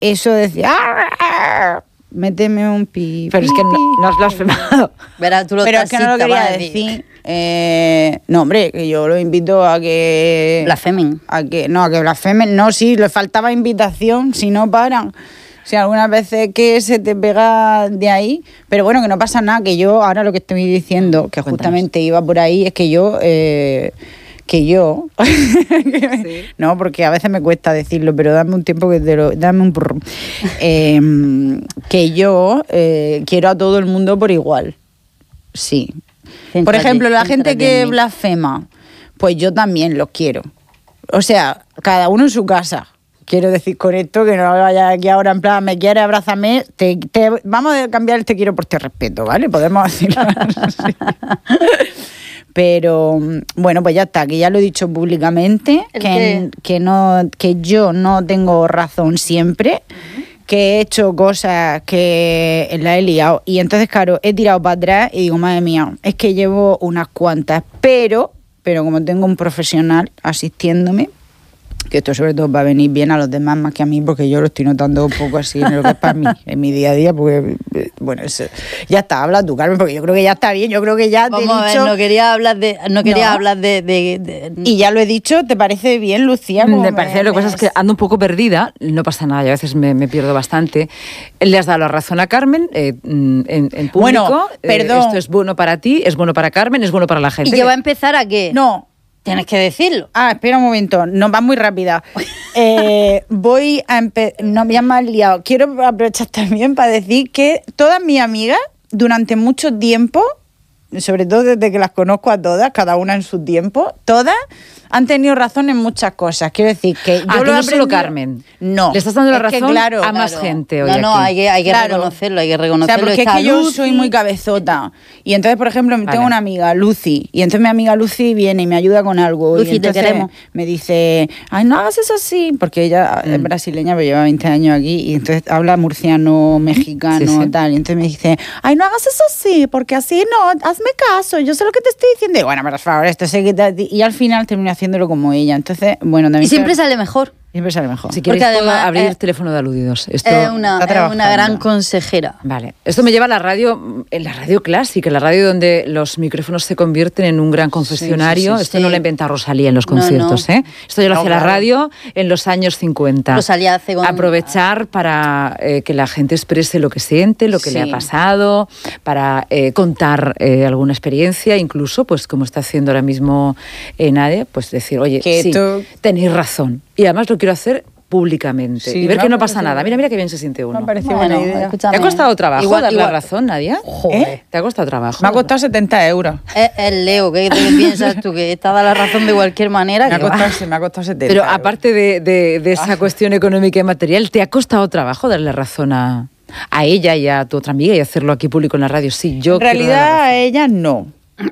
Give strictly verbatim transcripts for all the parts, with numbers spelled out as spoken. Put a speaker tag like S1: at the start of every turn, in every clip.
S1: eso decía, méteme un pi.
S2: Pero es que no, no has blasfemado.
S3: Verás, tú lo
S1: Pero es que no lo quería decir. Eh, no, hombre, que yo lo invito a que...
S3: Blasfemen.
S1: A que, no, a que blasfemen. No, sí, le faltaba invitación, si no paran. O sea, algunas veces que se te pega de ahí. Pero bueno, que no pasa nada, que yo ahora lo que estoy diciendo, que
S2: Cuéntanos.
S1: justamente iba por ahí, es que yo... Eh, que yo... sí. No, porque a veces me cuesta decirlo, pero dame un tiempo que te lo... Dame un... Brr. Eh, que yo eh, quiero a todo el mundo por igual. Sí.
S3: Céntrate,
S1: Por ejemplo, la gente
S3: céntrate
S1: que
S3: en mí.
S1: blasfema, pues yo también los quiero. O sea, cada uno en su casa. Quiero decir con esto que no vaya aquí ahora en plan, me quieres, abrázame, te, te, vamos a cambiar el te quiero por te respeto, ¿vale? Podemos decirlo así. Pero bueno, pues ya está, que ya lo he dicho públicamente, que, que, no, que yo no tengo razón siempre, uh-huh. que he hecho cosas que la he liado. Y entonces, claro, he tirado para atrás y digo, madre mía, es que llevo unas cuantas, pero, pero como tengo un profesional asistiéndome, que esto sobre todo va a venir bien a los demás más que a mí, porque yo lo estoy notando un poco así en lo que es para mí, en mi día a día, porque, bueno, eso, ya está, habla tú, Carmen, porque yo creo que ya está bien, yo creo que ya te he
S3: Vamos
S1: dicho...
S3: a ver, no quería hablar de... No quería
S1: No.
S3: hablar de, de, de...
S1: Y ya lo he dicho, ¿te parece bien, Lucía?
S2: Me parece, me, lo que pasa es que ando un poco perdida, no pasa nada, yo a veces me, me pierdo bastante. Le has dado la razón a Carmen eh, en, en público.
S1: Bueno, perdón.
S2: Eh, esto es bueno para ti, es bueno para Carmen, es bueno para la gente.
S3: ¿Y que va a empezar a qué?
S1: No.
S3: Tienes que decirlo.
S1: Ah, espera un momento, no, va muy rápida. Eh, voy a empezar, no me has liado. Quiero aprovechar también para decir que todas mis amigas, durante mucho tiempo, sobre todo desde que las conozco a todas, cada una en su tiempo, todas han tenido razón en muchas cosas. Quiero decir que yo
S2: ah,
S1: lo
S2: que
S1: he
S2: no solo
S1: aprendido...
S2: Carmen.
S1: No.
S2: Le estás dando la
S1: es
S2: razón
S1: que, claro,
S2: a más
S1: claro.
S2: gente hoy
S3: No, no,
S2: aquí.
S3: hay que, hay que
S1: Claro.
S3: reconocerlo, hay que
S1: O sea,
S3: reconocerlo.
S1: porque
S3: Está
S1: es que yo
S3: Lucy.
S1: soy muy cabezota. Y entonces, por ejemplo,
S2: Vale.
S1: tengo una amiga, Lucy, y entonces mi amiga Lucy viene y me ayuda con algo.
S3: Lucy,
S1: y
S3: te
S1: entonces
S3: queremos.
S1: me dice, ay, no hagas eso así, porque ella
S2: Mm.
S1: es brasileña, pero lleva veinte años aquí, y entonces habla murciano, mexicano,
S2: Sí, sí.
S1: tal. Y entonces me dice, ay, no hagas eso así, porque así no, hazme caso, yo sé lo que te estoy diciendo. Y bueno, por favor, esto sé que te... Y al final termino haciéndolo como ella. Entonces, bueno, también...
S3: Y siempre sale mejor.
S1: Siempre sale mejor.
S2: Si queréis,
S3: Porque
S2: puedo
S3: además,
S2: abrir
S3: eh,
S2: el teléfono de aludidos. Esto
S3: Es una,
S1: está
S3: es
S1: trabajando.
S3: una gran consejera.
S2: Vale. Esto me lleva a la radio, en la radio clásica, la radio donde los micrófonos se convierten en un gran confesionario.
S3: Sí, sí, sí,
S2: Esto
S3: sí.
S2: no lo inventa Rosalía en los
S3: No,
S2: conciertos,
S3: no.
S2: ¿eh? Esto ya lo
S1: No,
S2: hacía la
S1: claro.
S2: radio en los años cincuenta.
S3: Rosalía hace con-
S2: Aprovechar para eh, que la gente exprese lo que siente, lo que
S1: Sí.
S2: le ha pasado, para eh, contar eh, alguna experiencia, incluso, pues como está haciendo ahora mismo eh, Nadia, pues decir, oye,
S1: Que
S2: sí,
S1: esto-
S2: tenéis razón. Y además lo quiero hacer públicamente.
S1: Sí,
S2: y ver
S1: no,
S2: que no
S1: me
S2: pasa
S1: parece
S2: nada.
S1: bien.
S2: Mira, mira qué bien se siente uno.
S1: Me parece
S3: Bueno,
S1: buena idea.
S3: escúchame.
S2: ¿Te ha costado trabajo
S3: Igual-
S2: dar
S3: igual-
S2: la razón, Nadia?
S3: Joder.
S2: ¿Te ha costado trabajo?
S1: Me ha costado setenta euros.
S3: Es el Leo, ¿qué te piensas tú? Que esta da la razón de cualquier manera.
S1: Me ha
S3: que va.
S1: costado, me ha costado setenta
S2: Pero
S1: euros.
S2: aparte de, de- de esa cuestión económica y material, ¿te ha costado trabajo darle razón a, a ella y a tu otra amiga y hacerlo aquí público en la radio? Sí, yo
S1: En
S2: quiero dar la
S1: realidad a ella no.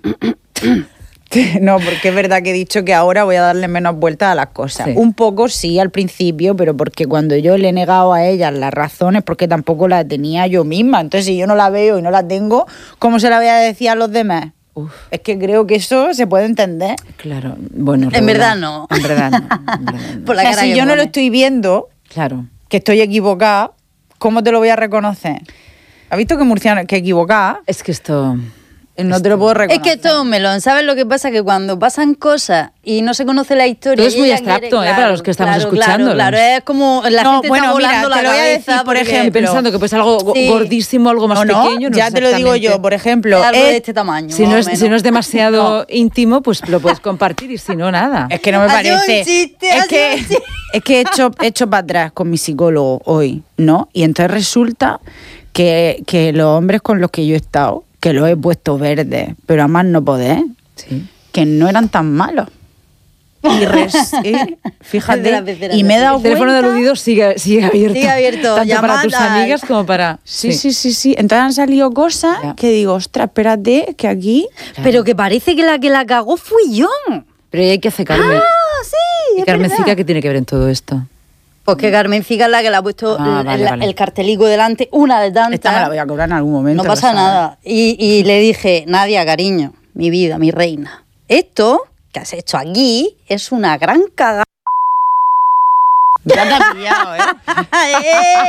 S1: No, porque es verdad que he dicho que ahora voy a darle menos vueltas a las cosas.
S2: Sí.
S1: Un poco sí al principio, pero porque cuando yo le he negado a ella las razones, porque tampoco las tenía yo misma. Entonces, si yo no la veo y no la tengo, ¿cómo se la voy a decir a los demás?
S2: Uf.
S1: Es que creo que eso se puede entender.
S2: Claro, bueno.
S3: En
S2: Raúl,
S3: verdad no.
S2: En verdad no. en verdad no.
S3: Por la
S1: O sea,
S3: cara
S1: si
S3: que
S1: yo no lo
S3: pone.
S1: estoy viendo,
S2: Claro.
S1: que estoy equivocada, ¿cómo te lo voy a reconocer? ¿Has visto que Murciano, que equivocada?
S2: Es que esto...
S1: No te lo puedo
S3: Es
S1: reconocer.
S3: que esto es un melón. ¿Sabes lo que pasa? Que cuando pasan cosas y no se conoce la historia...
S2: Todo es
S3: y
S2: muy
S3: ella
S2: abstracto,
S3: quiere-
S2: ¿eh? Para los que estamos
S3: claro,
S2: escuchándolos.
S3: Claro, claro, es como la
S1: No,
S3: gente
S1: bueno,
S3: está
S1: mira,
S3: volando
S1: te
S3: la
S1: lo voy a
S3: cabeza
S1: decir, por
S3: porque-
S2: Estoy
S1: ejemplo.
S2: pensando que pues algo go-
S3: Sí.
S2: gordísimo, algo más
S1: No, no,
S2: pequeño. No
S1: ya
S2: sé
S1: te lo digo
S2: exactamente.
S1: yo, por ejemplo.
S3: Es algo
S1: eh,
S3: de este tamaño.
S2: Si
S3: más
S2: no,
S3: o
S2: es,
S3: menos.
S2: si no es demasiado íntimo, pues lo puedes compartir y si no, nada.
S1: Es que no me
S3: Ha sido un
S1: parece.
S3: chiste,
S1: es,
S3: ha
S1: que,
S3: sido un chiste.
S1: es que he hecho, he hecho para atrás con mi psicólogo hoy, ¿no? Y entonces resulta que, que los hombres con los que yo he estado, que los he puesto verdes, pero a más no poder,
S2: Sí.
S1: que no eran tan malos. Y res, y
S3: Es de
S1: fíjate,
S3: las veces,
S1: y me he
S3: de
S1: dado
S2: El teléfono de
S1: cuenta-
S2: aludidos sigue, sigue abierto.
S3: Sigue abierto,
S2: Tanto para
S3: llamad
S2: tus
S3: al-
S2: amigas como para...
S1: Sí, sí, sí, sí. Entonces han salido cosas
S2: Ya.
S1: que digo, ostras, espérate, que aquí...
S3: Pero que parece que la que la cagó fui yo.
S2: Pero hay que hacer Carmen.
S3: Ah, sí,
S2: ¿Y
S3: es
S2: Carmencica
S3: verdad.
S2: qué tiene que ver en todo esto?
S3: Pues que Carmencica es la que le ha puesto
S2: Ah,
S3: el,
S2: vale,
S3: el-
S2: vale.
S3: el cartelico delante, una de tantas.
S1: Esta me la voy a cobrar en algún momento.
S3: No
S1: lo
S3: pasa
S1: sabes.
S3: nada. Y, y le dije, Nadia, cariño, mi vida, mi reina, esto que has hecho aquí es una gran cagada.
S1: Ya te has pillado, ¿eh?
S3: ¡Eh!